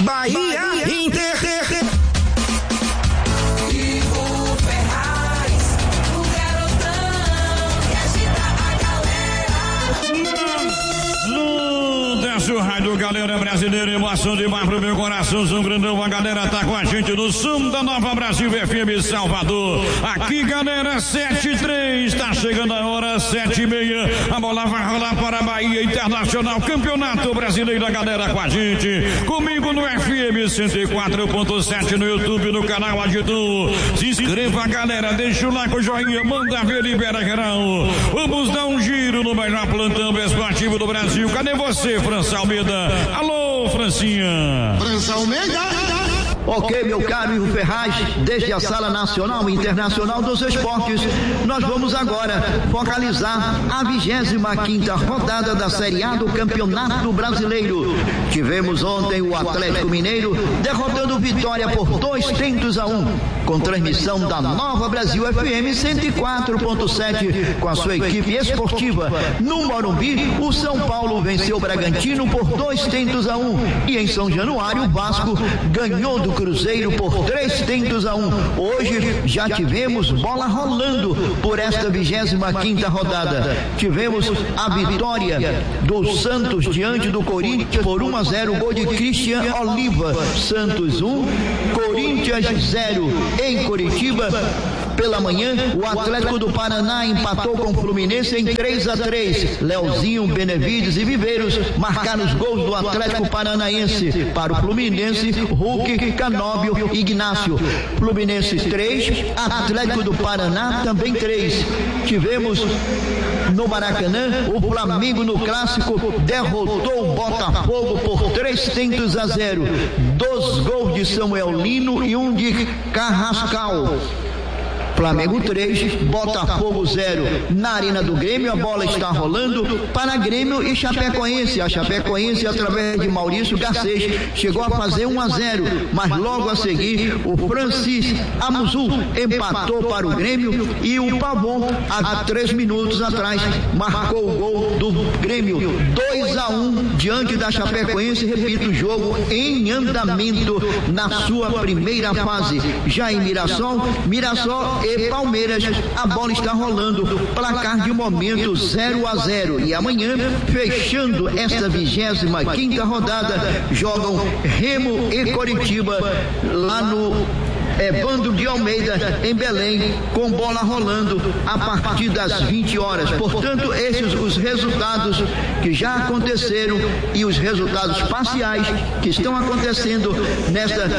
Bahia Inter. O rádio galera brasileira, emoção demais pro meu coração, São Grandão, a galera tá com a gente no som da Nova Brasil FM Salvador. Aqui galera, 7:03, tá chegando a hora, 7:30, a bola vai rolar para a Bahia Internacional, Campeonato Brasileiro, a galera com a gente, comigo no FM 104.7 no YouTube, no canal Agito. Se inscreva galera, deixa o like, o joinha, manda ver, libera geral. Vamos dar um giro no melhor plantão esportivo do Brasil. Cadê você, França Almeida? Alô, Francinha. França Almeida. Ok, meu caro Ivo Ferraz, desde a Sala Nacional e Internacional dos Esportes, nós vamos agora focalizar a 25ª rodada da Série A do Campeonato Brasileiro. Tivemos ontem o Atlético Mineiro derrotando o Vitória por 2-1, com transmissão da Nova Brasil FM 104.7, com a sua equipe esportiva. No Morumbi, o São Paulo venceu o Bragantino por 2-1, e em São Januário, o Vasco ganhou do Cruzeiro por 3-1. Hoje já tivemos bola rolando por esta 25ª rodada. Tivemos a vitória do Santos diante do Corinthians por 1-0, gol de Christian Oliva. Santos 1, Corinthians 0. Em Curitiba, pela manhã, o Atlético do Paraná empatou com o Fluminense em 3-3. Leozinho, Benevides e Viveiros marcaram os gols do Atlético Paranaense. Para o Fluminense, Hulk, Canóbio e Ignácio. Fluminense 3, Atlético do Paraná também 3. Tivemos no Maracanã, o Flamengo no clássico derrotou o Botafogo por 3-0. 2 gols de Samuel Lino e 1 de Carrascal. Flamengo 3, Botafogo 0. Na Arena do Grêmio, a bola está rolando para Grêmio e Chapecoense. A Chapecoense, através de Maurício Garcês, chegou a fazer 1-0, mas logo a seguir, o Francis Amuzu empatou para o Grêmio e o Pavon, há 3 minutos atrás, marcou o gol do Grêmio. 2-1 diante da Chapecoense. Repito, o jogo em andamento na sua primeira fase. Já em Mirassol e Palmeiras, a bola está rolando, placar de momento 0-0, e amanhã, fechando esta 25ª rodada, jogam Remo e Coritiba lá no Evandro de Almeida, em Belém, com bola rolando a partir das 20 horas. Portanto, esses os resultados que já aconteceram e os resultados parciais que estão acontecendo nesta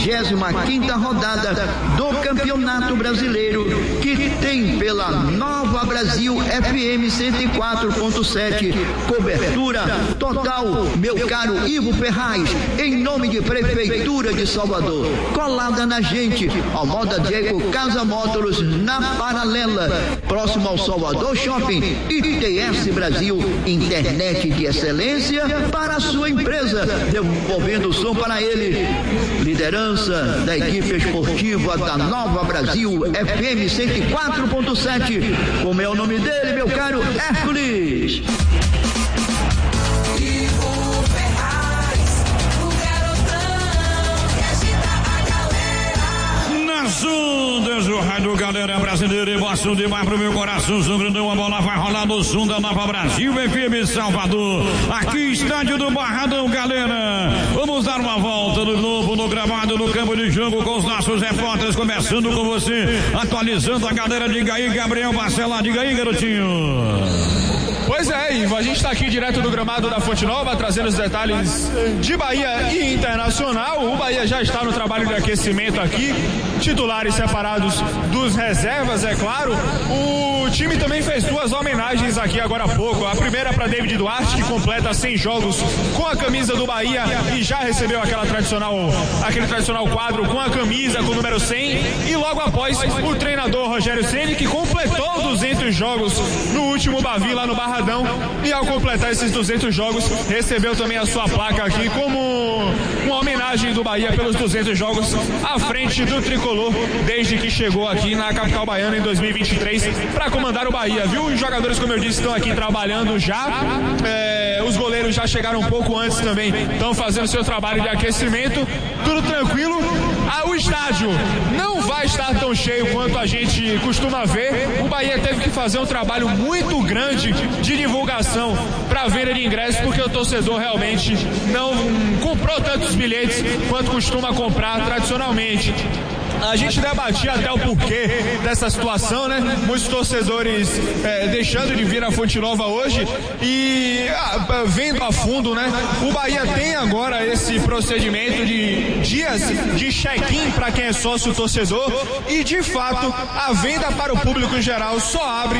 25ª rodada do Campeonato Brasileiro, que tem pela Nova Brasil FM 104.7, cobertura total, meu caro Ivo Ferraz, em nome de Prefeitura de Salvador, colada na gente, ao moda Diego Casa Módulos, na Paralela, próximo ao Salvador Shopping. ITS Brasil, internet de excelência para a sua empresa. Devolvendo o som para ele, liderança da equipe esportiva da Nova Brasil FM 104.7. Como é o nome dele, meu caro Hércules? Ondas, o rádio galera brasileira, emoção demais pro meu coração, São Grandão, a bola vai rolar no som da Nova Brasil FM Salvador, aqui estádio do Barradão, galera. Vamos dar uma volta no globo, no gramado, no campo de jogo, com os nossos repórteres, começando com você, atualizando a galera. Diga aí, Gabriel Barcelar, diga aí, garotinho. Pois é, Ivo, a gente está aqui direto do gramado da Fonte Nova, trazendo os detalhes de Bahia e Internacional. O Bahia já está no trabalho de aquecimento aqui, titulares separados dos reservas, é claro. O time também fez 2 homenagens aqui agora há pouco. A primeira para David Duarte, que completa 100 jogos com a camisa do Bahia e já recebeu aquele tradicional quadro com a camisa com o número 100. E logo após, o treinador Rogério Ceni, que completou 200 jogos no último Bavi lá no Barradão. cidadão e ao completar esses 200 jogos, recebeu também a sua placa aqui como uma homenagem do Bahia pelos 200 jogos à frente do tricolor desde que chegou aqui na capital baiana em 2023 para comandar o Bahia, viu? Os jogadores, como eu disse, estão aqui trabalhando já, os goleiros já chegaram um pouco antes também, estão fazendo seu trabalho de aquecimento, tudo tranquilo. O estádio não vai estar tão cheio quanto a gente costuma ver. O Bahia teve que fazer um trabalho muito grande de divulgação para venda de ingressos, porque o torcedor realmente não comprou tantos bilhetes quanto costuma comprar tradicionalmente. A gente debatia até o porquê dessa situação, né? Muitos torcedores deixando de vir à Fonte Nova hoje e vendo a fundo, né? O Bahia tem agora esse procedimento de dias de check-in para quem é sócio torcedor e, de fato, a venda para o público em geral só abre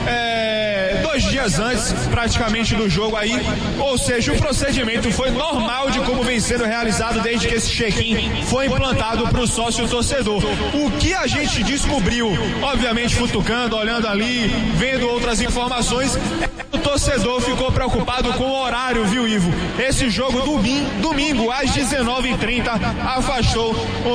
2 dias antes, praticamente, do jogo aí. Ou seja, o procedimento foi normal de como vem sendo realizado desde que esse check-in foi implantado para o sócio torcedor. O que a gente descobriu, obviamente futucando, olhando ali, vendo outras informações, o torcedor ficou preocupado com o horário, viu, Ivo? Esse jogo domingo às 19h30 afastou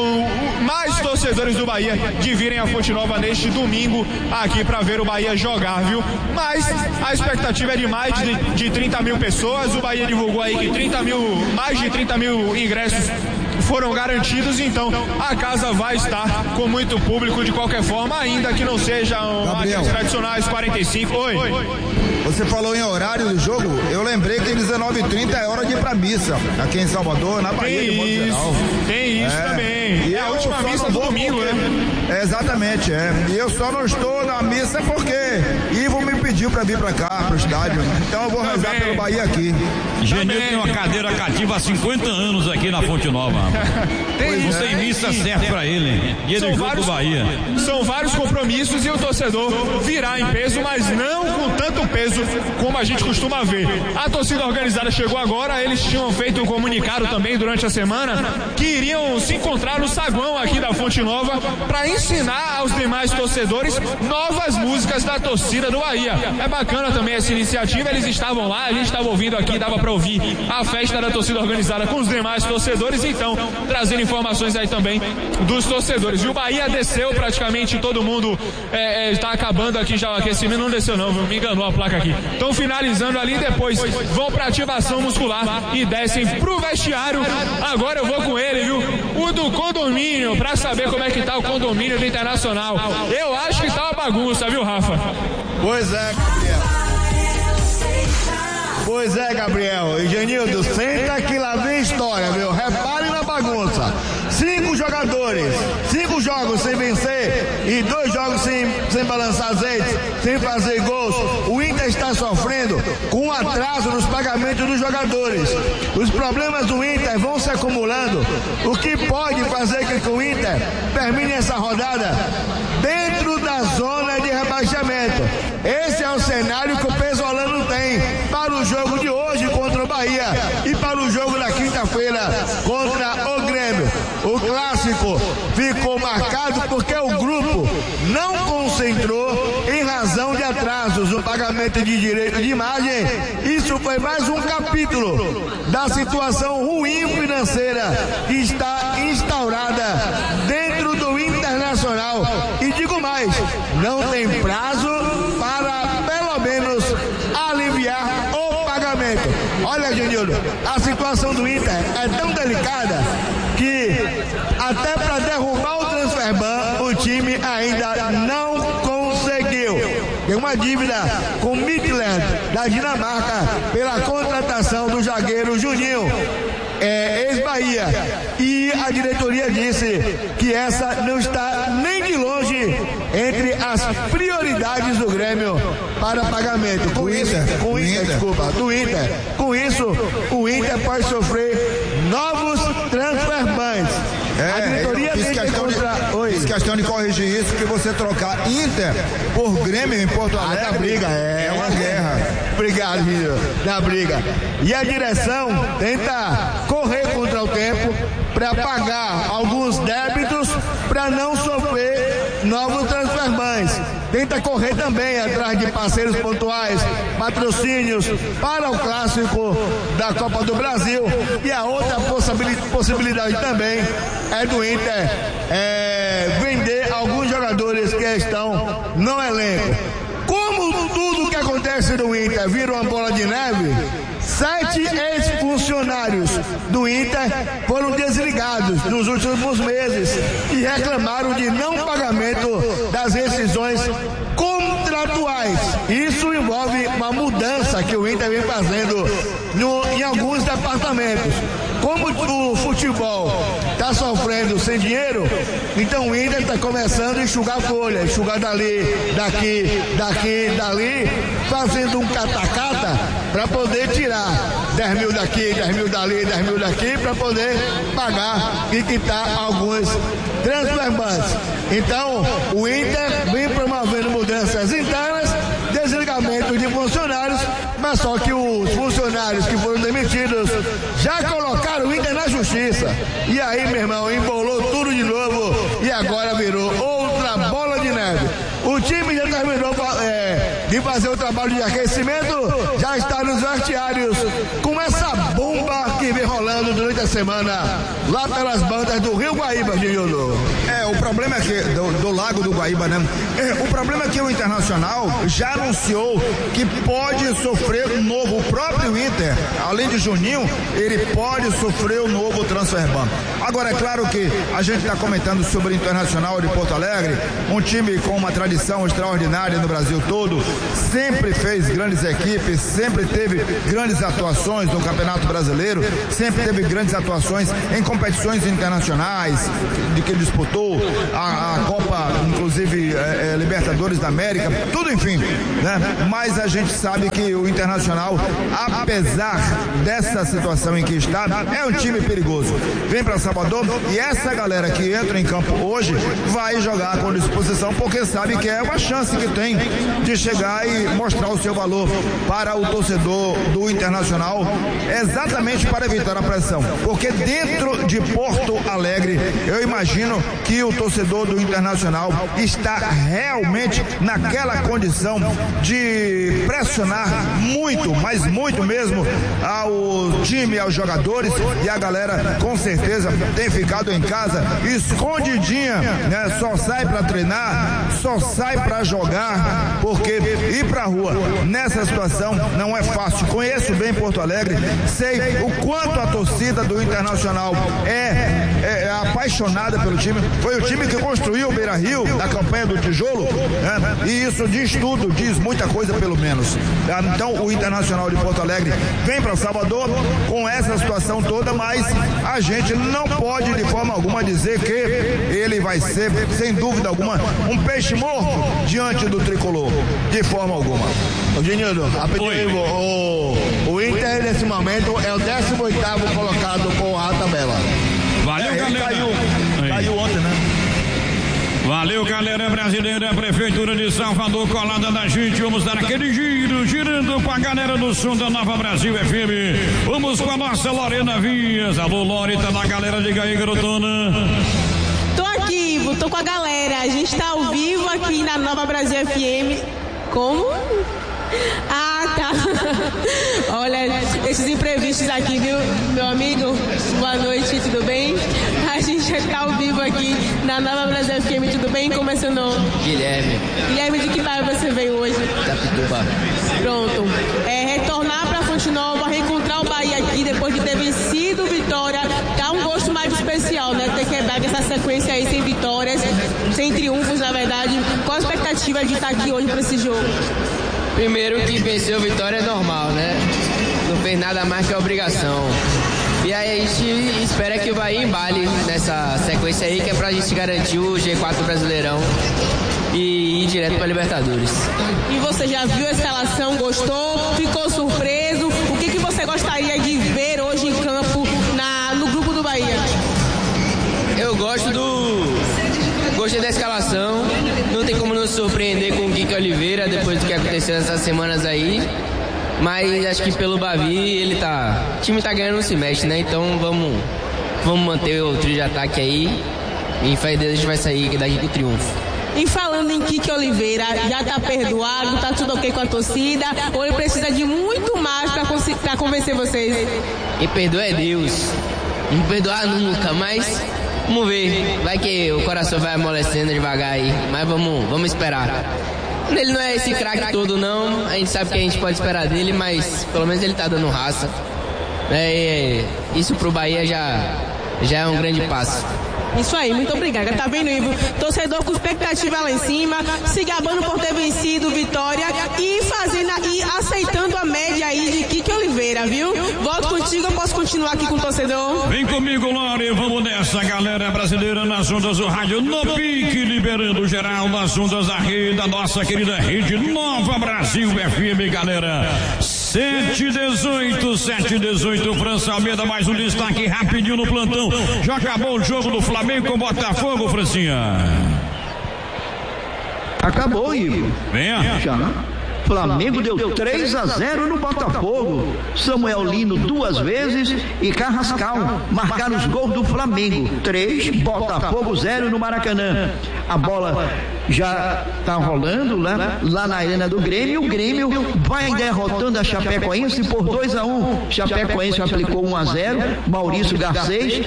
mais torcedores do Bahia de virem à Fonte Nova neste domingo aqui para ver o Bahia jogar, viu? Mas a expectativa é de mais de 30 mil pessoas. O Bahia divulgou aí que mais de 30 mil ingressos foram garantidos, então a casa vai estar com muito público de qualquer forma, ainda que não sejam aqueles tradicionais 45. Oi. Você falou em horário do jogo, eu lembrei que 19h30 é hora de ir pra missa, aqui em Salvador, na Bahia de modo geral. Tem isso também. E a última missa do domingo, né? Exatamente, E eu só não estou na missa porque Ivo me pediu pra vir pra cá, pro estádio. Então eu vou rezar pelo Bahia aqui. Genil tem uma cadeira cativa há 50 anos aqui na Fonte Nova. Não tem missa certa pra ele. E ele joga o Bahia. São vários compromissos e o torcedor virá em peso, mas não com tanto peso como a gente costuma ver. A torcida organizada chegou agora, eles tinham feito um comunicado também durante a semana que iriam se encontrar no saguão aqui da Fonte Nova para ensinar aos demais torcedores novas músicas da torcida do Bahia. É bacana também essa iniciativa, eles estavam lá, a gente estava ouvindo aqui, dava para ouvir a festa da torcida organizada com os demais torcedores, então trazendo informações aí também dos torcedores. E o Bahia desceu praticamente todo mundo, está acabando aqui já o aquecimento, não desceu não, me enganou a placa aqui. Estão finalizando ali, depois vão para ativação muscular e descem pro vestiário. Agora eu vou com ele, viu? O do condomínio, para saber como é que tá o condomínio do Internacional. Eu acho que tá uma bagunça, viu, Rafa? Pois é, Gabriel. Pois é, Gabriel. E Genildo, senta que lá vem história, viu? Repare na bagunça. 5 jogadores, 5 jogos sem vencer e 2 jogos sem balançar azeite, sem fazer gols. O Inter está sofrendo com um atraso nos pagamentos dos jogadores. Os problemas do Inter vão se acumulando, o que pode fazer com que o Inter termine essa rodada dentro da zona de rebaixamento. Esse é o cenário que o Pesolano tem para o jogo de hoje contra o Bahia e para o jogo da quinta-feira contra o Grêmio. O clássico ficou marcado porque o grupo não concentrou em razão de atrasos no pagamento de direito de imagem. Isso foi mais um capítulo da situação ruim financeira que está instaurada dentro do Internacional. E digo mais, não tem prazo para pelo menos aliviar o pagamento. Olha, Genildo, a situação do Inter é tão delicada que até para derrubar o Transferban o time ainda não conseguiu. Tem uma dívida com Midland da Dinamarca pela contratação do zagueiro Juninho, ex-Bahia, e a diretoria disse que essa não está nem de longe entre as prioridades do Grêmio para pagamento. Com isso, o Inter pode sofrer novos transferbans. A diretoria tem que encontrar... Fiz questão de corrigir isso, que você trocar Inter por Grêmio em Porto Alegre da briga, é uma guerra. Obrigado, Gil, da briga. E a direção tenta correr contra o tempo para pagar alguns débitos para não sofrer novos transferbans. Tenta correr também atrás de parceiros pontuais patrocínios para o clássico da Copa do Brasil. E a outra possibilidade também é do Inter vender alguns jogadores que estão no elenco. Como tudo que acontece no Inter vira uma bola de neve, 7 ex-funcionários do Inter foram desligados nos últimos meses e reclamaram de não pagamento das rescisões contratuais. Isso envolve uma mudança que o Inter vem fazendo em alguns departamentos. Como o futebol está sofrendo sem dinheiro, então o Inter está começando a enxugar folha, enxugar dali, dali, fazendo um catacata para poder tirar 10 mil daqui, 10 mil dali, 10 mil daqui, para poder pagar e quitar alguns transferbantes. Então, o Inter vem promovendo mudanças internas, desligamento de funcionários, mas só que os funcionários que foram demitidos já colocaram o Inter na justiça. E aí, meu irmão, embolou tudo de novo e agora virou outra bola de neve. O time já terminou de fazer o trabalho de aquecimento, já está nos vestiários com essa bomba que vem rolando durante a semana lá pelas bandas do Rio Guaíba, Gildo. O problema é que, do Lago do Guaíba, né? O problema é que o Internacional já anunciou que pode sofrer um novo, o próprio Inter, além de Juninho, ele pode sofrer um novo transfer ban. Agora, é claro que a gente está comentando sobre o Internacional de Porto Alegre, um time com uma tradição extraordinária no Brasil todo, sempre fez grandes equipes, sempre teve grandes atuações no Campeonato Brasileiro, sempre teve grandes atuações em competições internacionais, de que disputou a Copa, inclusive Libertadores da América, tudo enfim, né? Mas a gente sabe que o Internacional, apesar dessa situação em que está, é um time perigoso. Vem para Salvador e essa galera que entra em campo hoje vai jogar com disposição, porque sabe que é uma chance que tem de chegar e mostrar o seu valor para o torcedor do Internacional, exatamente para evitar a pressão, porque dentro de Porto Alegre eu imagino que o torcedor do Internacional está realmente naquela condição de pressionar muito, mas muito mesmo, ao time, aos jogadores, e a galera com certeza tem ficado em casa escondidinha, né? Só sai para treinar, só sai para jogar, porque ir pra rua nessa situação não é fácil. Conheço bem Porto Alegre, sei o quanto a torcida do Internacional é apaixonada pelo time. Foi o time que construiu o Beira-Rio na campanha do tijolo, né? E isso diz tudo, diz muita coisa pelo menos. Então o Internacional de Porto Alegre vem para Salvador com essa situação toda, mas a gente não pode de forma alguma dizer que ele vai ser, sem dúvida alguma, um peixe morto diante do tricolor, de forma alguma. Genildo, o Inter nesse momento é o 18º colocado com a tabela. Valeu, galera. Caiu ontem, né? Valeu, galera brasileira, Prefeitura de Salvador, colada da gente. Vamos dar aquele giro, girando com a galera do som da Nova Brasil FM. Vamos com a nossa Lorena Vias. Alô, Lore, tá na galera, diga aí, garotona. Tô aqui, tô com a galera. A gente tá ao vivo aqui na Nova Brasil FM. Como? Ah, tá. Olha, esses imprevistos aqui, viu, meu amigo? Boa noite, tudo bem? A gente está ao vivo aqui na Nova Brasil FM, tudo bem? Como é seu nome? Guilherme. Guilherme, de que bairro você veio hoje? Tapituba. Pronto. Retornar para Fonte Nova, reencontrar o Bahia aqui depois de ter vencido Vitória, dá um gosto mais especial, né? Ter quebrado essa sequência aí sem vitórias, sem triunfos, na verdade. Qual a expectativa de estar aqui hoje para esse jogo? Primeiro que venceu Vitória é normal, né? Não fez nada mais que a obrigação. E aí a gente espera que o Bahia embale nessa sequência aí, que é pra gente garantir o G4 Brasileirão e ir direto pra Libertadores. E você já viu a escalação, gostou? Ficou surpreso? O que você gostaria de ver hoje em campo no grupo do Bahia? Eu gostei da escalação, não tem como nos surpreender com o Kiko Oliveira depois do que aconteceu nessas semanas aí, mas acho que pelo Bavi o time tá ganhando, não se mexe, né? Então vamos manter o trio de ataque aí e em fé de Deus a gente vai sair daqui com o triunfo. E falando em Kiki Oliveira, já tá perdoado, tá tudo ok com a torcida, ou ele precisa de muito mais pra convencer vocês? E perdoa é Deus. Não perdoar nunca, mas vamos ver. Vai que o coração vai amolecendo devagar aí, mas vamos esperar. Ele não é esse craque todo não, a gente sabe que a gente pode esperar dele, mas pelo menos ele tá dando raça. Isso pro Bahia já é um grande passo. Isso aí, muito obrigada. Tá vendo, Ivo? Torcedor com expectativa lá em cima, se gabando por ter vencido Vitória e aceitando a média aí de Kiki Oliveira, viu? Volto contigo, eu posso continuar aqui com o torcedor? Vem comigo, Lore, vamos nessa, galera brasileira nas ondas do rádio no pique, liberando geral nas ondas da nossa querida rede Nova Brasil FM, galera. 7:18, França Almeida, mais um destaque rapidinho no plantão. Já acabou o jogo do Flamengo com Botafogo, Francinha? Acabou, Ivo. Venha. Já. Flamengo deu 3-0 no Botafogo. Samuel Lino 2 vezes e Carrascal marcaram os gols do Flamengo. 3, Botafogo 0 no Maracanã. A bola já tá rolando lá na arena do Grêmio. O Grêmio vai derrotando a Chapecoense por 2-1. Chapecoense aplicou 1-0. Maurício Garcês,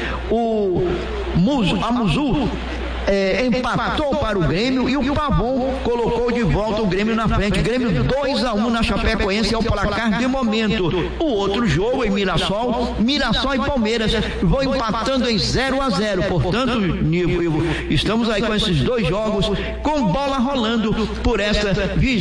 a Muzu empatou para o Grêmio e o Pavon colocou de volta o Grêmio na frente. Grêmio 2-1 na Chapecoense é o placar de momento. O outro jogo em Mirassol e Palmeiras vão empatando em 0-0. Portanto, estamos aí com esses dois jogos com bola rolando por essa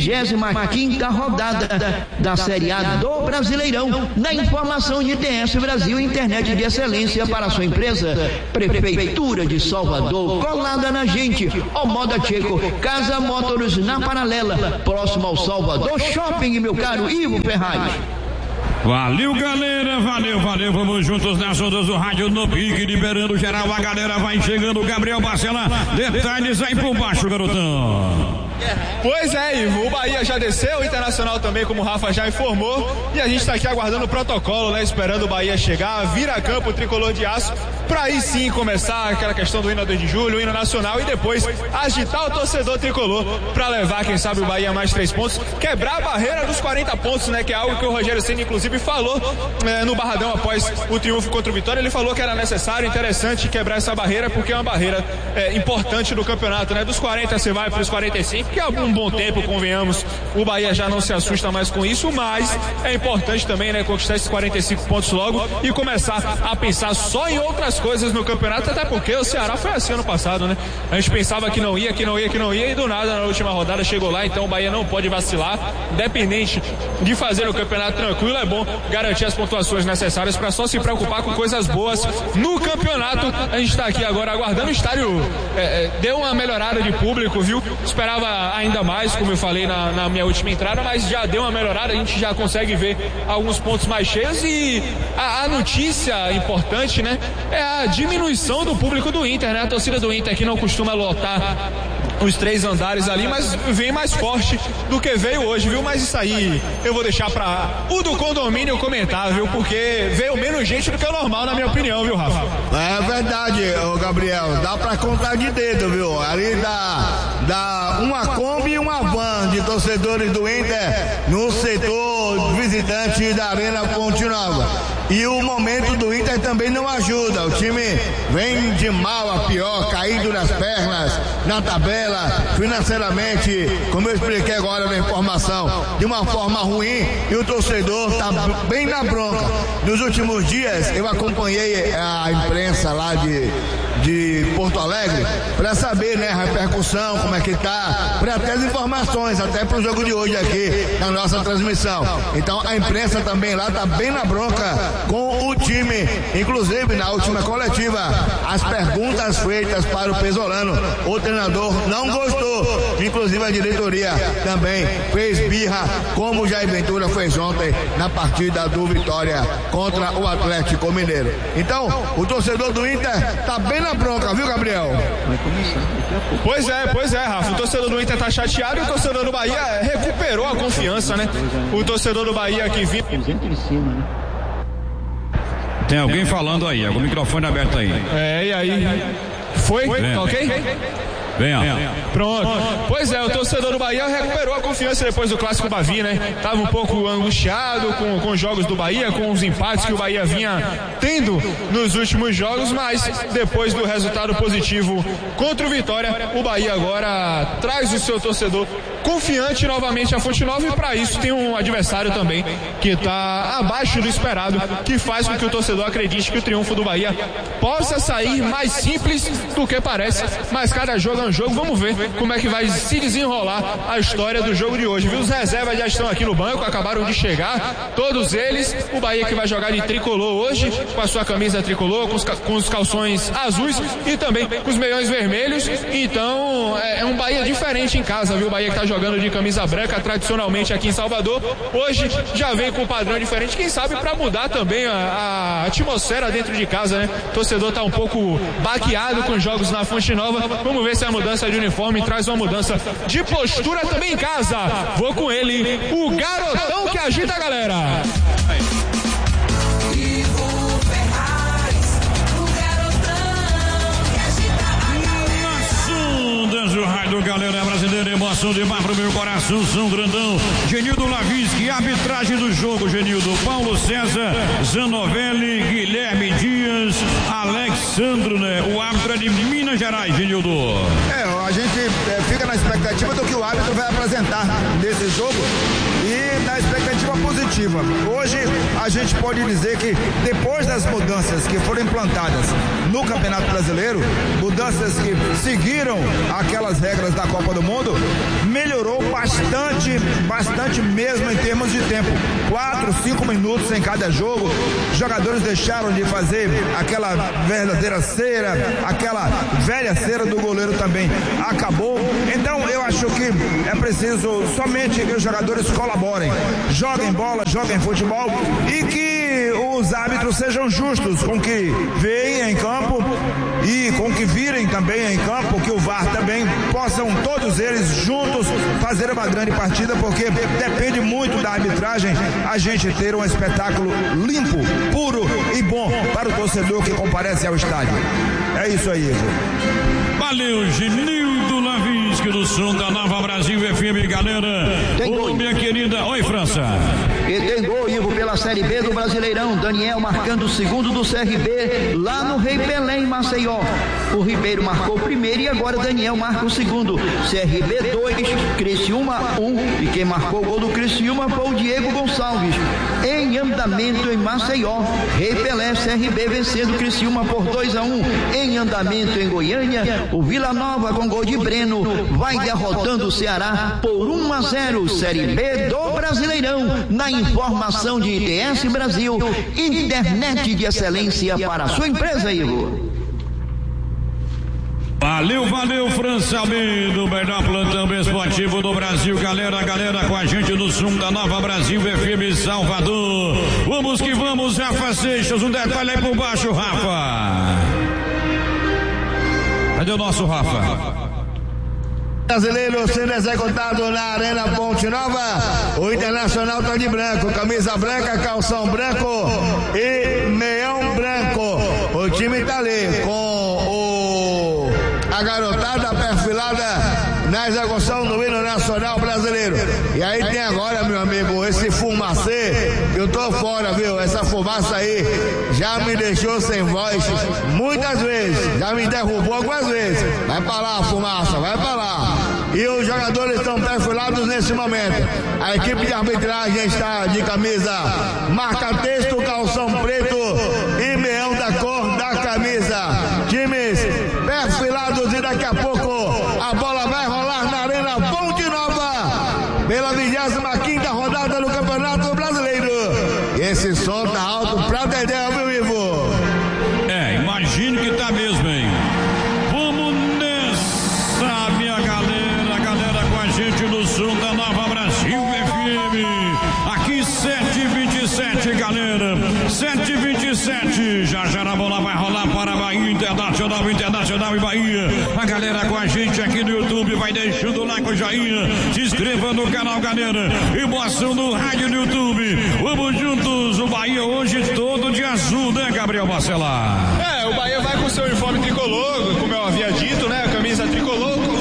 25ª rodada da Série A do Brasileirão. Na informação de TS Brasil, internet de excelência para a sua empresa. Prefeitura de Salvador, colada na gente. Ó Moda Checo, Casa Motors na Paralela, próximo ao Salvador Shopping, meu caro Ivo Ferraz. Valeu, galera, valeu, vamos juntos nas ondas do rádio no pique, liberando geral, a galera vai chegando, Gabriel Barcelar, detalhes aí por baixo, garotão. Pois é, Ivo, o Bahia já desceu, o Internacional também, como o Rafa já informou, e a gente tá aqui aguardando o protocolo, né, esperando o Bahia chegar, vir a campo o tricolor de aço, pra aí sim começar aquela questão do hino 2 de julho, o hino nacional, e depois agitar o torcedor tricolor pra levar, quem sabe, o Bahia mais 3 pontos, quebrar a barreira dos 40 pontos, né, que é algo que o Rogério Ceni, inclusive, falou no Barradão após o triunfo contra o Vitória. Ele falou que era necessário, interessante quebrar essa barreira, porque é uma barreira importante no campeonato, né, dos 40 você vai para os 45, que é um bom tempo, convenhamos, o Bahia já não se assusta mais com isso, mas é importante também, né, conquistar esses 45 pontos logo e começar a pensar só em outras coisas no campeonato, até porque o Ceará foi assim ano passado, né, a gente pensava que não ia e do nada na última rodada chegou lá, então o Bahia não pode vacilar, independente de fazer o campeonato tranquilo, é bom garantir as pontuações necessárias para só se preocupar com coisas boas no campeonato. A gente está aqui agora aguardando, o estádio deu uma melhorada de público, viu, esperava ainda mais, como eu falei na minha última entrada, mas já deu uma melhorada, a gente já consegue ver alguns pontos mais cheios e a notícia importante, né, é a diminuição do público do Inter, né, a torcida do Inter que não costuma lotar os 3 andares ali, mas vem mais forte do que veio hoje, viu, mas isso aí eu vou deixar para o do condomínio comentar, viu, porque veio menos gente do que o normal, na minha opinião, viu, Rafa? É verdade, Gabriel, dá pra contar de dedo, viu, ali dá uma Kombi e uma van de torcedores do Inter no setor visitante da Arena Fonte Nova. E o momento do Inter também não ajuda, o time vem de mal a pior, caído nas pernas, na tabela, financeiramente, como eu expliquei agora na informação, de uma forma ruim, e o torcedor está bem na bronca. Nos últimos dias eu acompanhei a imprensa lá de Porto Alegre para saber, né, a repercussão, como é que tá, para ter as informações, até para o jogo de hoje aqui na nossa transmissão. Então a imprensa também lá tá bem na bronca com o time, inclusive na última coletiva, as perguntas feitas para o Pesolano, o treinador não gostou, inclusive a diretoria também fez birra, como o Jair Ventura fez ontem na partida do Vitória contra o Atlético Mineiro. Então o torcedor do Inter tá bem na bronca, viu, Gabriel? Pois é, Rafa, o torcedor do Inter tá chateado e o torcedor do Bahia recuperou a confiança, né? O torcedor do Bahia que vinha... Tem alguém falando aí, com o microfone aberto aí. E aí? Foi? Tá ok? Venha. Pronto. Pois é, o torcedor do Bahia recuperou a confiança depois do clássico Bavi, né? Tava um pouco angustiado com os jogos do Bahia, com os empates que o Bahia vinha tendo nos últimos jogos, mas depois do resultado positivo contra o Vitória, o Bahia agora traz o seu torcedor confiante novamente a Fonte Nova, e para isso tem um adversário também que está abaixo do esperado, que faz com que o torcedor acredite que o triunfo do Bahia possa sair mais simples do que parece, mas cada jogo é um jogo. Vamos ver como é que vai se desenrolar a história do jogo de hoje, viu? Os reservas já estão aqui no banco, acabaram de chegar, todos eles. O Bahia que vai jogar de tricolor hoje, com a sua camisa tricolor, com os calções azuis e também com os meiões vermelhos. Então é um Bahia diferente em casa, viu? O Bahia que está jogando de camisa branca tradicionalmente aqui em Salvador, hoje já vem com um padrão diferente, quem sabe para mudar também a atmosfera dentro de casa, né? O torcedor tá um pouco baqueado com os jogos na Fonte Nova. Vamos ver se a mudança de uniforme traz uma mudança de postura também em casa. Vou com ele, o garotão que agita a galera. O rádio Galera Brasileira, emoção demais pro meu coração, São Grandão. Genildo Lavinsky, arbitragem do jogo, Genildo. Paulo César, Zanovelli, Guilherme Dias, Alexandro, né? O árbitro é de Minas Gerais, Genildo. A gente fica na expectativa do que o árbitro vai apresentar nesse jogo e na expectativa positiva. Hoje a gente pode dizer que depois das mudanças que foram implantadas no Campeonato Brasileiro, mudanças que seguiram aquelas regras da Copa do Mundo, melhorou bastante mesmo em termos de tempo. 4, 5 minutos em cada jogo. Os jogadores deixaram de fazer aquela verdadeira cera, aquela velha cera do goleiro também acabou. Então eu acho que é preciso somente que os jogadores colaborem, joguem bola, joguem futebol e que os árbitros sejam justos com o que veem em campo e com o que virem também em campo, que o VAR também possam todos eles juntos fazer uma grande partida, porque depende muito da arbitragem a gente ter um espetáculo limpo, puro e bom para o torcedor que comparece ao estádio. É isso aí, Ivo. Valeu, Genildo Lavinsky do som da Nova Brasil FM, galera. Ô, minha querida, oi, França. E tem gol, Ivo, pela Série B do Brasileirão. Daniel marcando o segundo do CRB lá no Rei Pelé, em Maceió. O Ribeiro marcou o primeiro e agora Daniel marca o segundo. CRB 2, Criciúma 1. E quem marcou o gol do Criciúma foi o Diego Gonçalves. Em andamento em Maceió, Rei Pelé, CRB vencendo Criciúma por 2-1. Em andamento em Goiânia, o Vila Nova com gol de Breno vai derrotando o Ceará por 1-0. Série B do Brasileirão. Na informação de ITS Brasil, internet de excelência para a sua empresa, Ivo. Valeu, França Almeida, o melhor plantão esportivo do Brasil, galera com a gente no som da Nova Brasil FM Salvador. Vamos que vamos, Rafa Seixas, um detalhe aí por baixo, Rafa. Cadê o nosso Rafa? Brasileiro sendo executado na Arena Fonte Nova. O Internacional tá de branco, camisa branca, calção branco e meião branco. O time tá ali com a garotada perfilada na execução do hino nacional brasileiro. E aí tem agora, meu amigo, esse fumacê, eu tô fora, viu? Essa fumaça aí já me deixou sem voz muitas vezes, já me derrubou algumas vezes. Vai pra lá, fumaça, vai pra lá. E os jogadores estão perfilados nesse momento. A equipe de arbitragem está de camisa marca-texto, calção preto e meião da cor da camisa. Times perfilados e daqui a pouco a bola vai rolar na Arena Fonte Nova pela 25ª rodada do Campeonato Brasileiro. E esse som tá alto pra Dedé, viu, Ivo? Imagino que tá mesmo, hein? Vamos nessa, minha galera com a gente no som da Nova Brasil FM. Aqui 7h27, galera. 7h27. Já a bola vai rolar para Bahia Internacional e Bahia. A galera com a gente aqui no YouTube, vai deixando o like, o joinha. Se inscreva no canal, galera. Emoção no rádio no YouTube. Vamos juntos. O Bahia hoje todo de azul, né, Gabriel Marcelar? O Bahia vai com seu uniforme tricolor, como eu havia dito, né? A camisa tricolor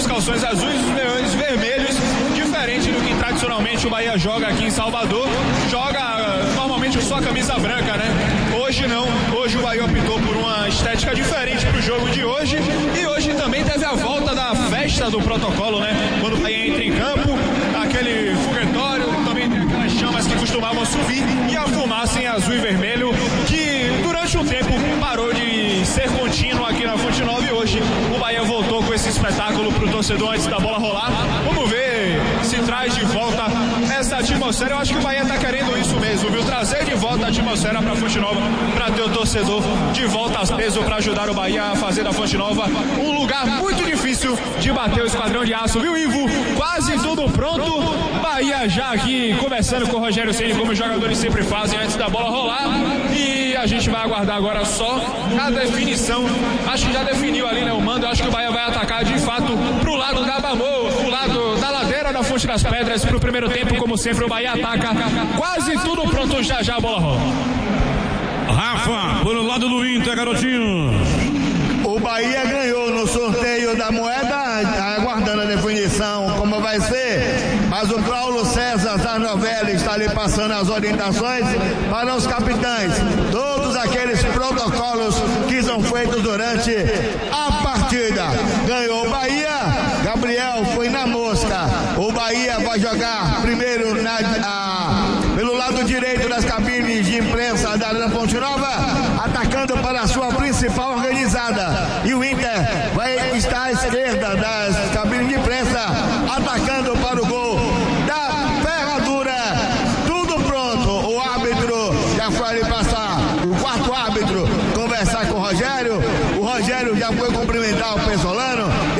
os calções azuis e os meiões vermelhos, diferente do que tradicionalmente o Bahia joga aqui em Salvador. Joga normalmente só a camisa branca, né? Hoje não, hoje o Bahia optou por uma estética diferente pro jogo de hoje, e hoje também teve a volta da festa do protocolo, né? Quando o Bahia entra em campo, aquele foguetório, também tem aquelas chamas que costumavam subir e a fumaça em azul e vermelho, que durante um tempo parou de ser contínuo aqui na Fonte Nova, e hoje o Bahia voltou com esse espetáculo pro torcedor antes da bola rolar. Vamos ver se traz de volta essa atmosfera. Eu acho que o Bahia tá querendo isso mesmo, viu? Trazer de volta a atmosfera pra Fonte Nova, pra ter o torcedor de volta às peso, pra ajudar o Bahia a fazer da Fonte Nova um lugar muito difícil de bater o Esquadrão de Aço, viu, Ivo? Quase tudo pronto. Bahia já aqui conversando com o Rogério Ceni, como os jogadores sempre fazem antes da bola rolar, e a gente vai aguardar agora só a definição. Acho que já definiu ali, né, o mando. Acho que o Bahia vai atacar de fato pro lado da Bamô, pro lado da ladeira da Fonte das Pedras pro primeiro tempo. Como sempre, o Bahia ataca. Quase tudo pronto, já a bola rola. Rafa, por o lado do Inter, garotinho. O Bahia ganhou no sorteio da moeda, aguardando a definição como vai ser, mas o Paulo César Zarnovelli está ali passando as orientações para os capitães, todos aqueles protocolos que são feitos durante a partida. Ganhou o Bahia, Gabriel foi na mosca. O Bahia vai jogar primeiro pelo lado direito das cabines de imprensa da Arena Fonte Nova, atacando para a sua principal organizada. E o Inter vai estar à esquerda das cabines de imprensa, atacando para o gol da Ferradura. Tudo pronto. O árbitro já foi ali passar, o quarto árbitro, conversar com o Rogério. O Rogério já foi cumprimentar o Pessolano.